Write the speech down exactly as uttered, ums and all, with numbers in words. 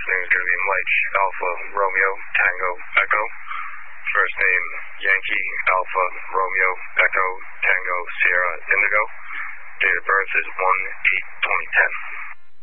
name is going to be Mike Alpha Romeo Tango Echo. First name Yankee Alpha Romeo Echo Tango Sierra Indigo. Date of birth is one eight twenty ten.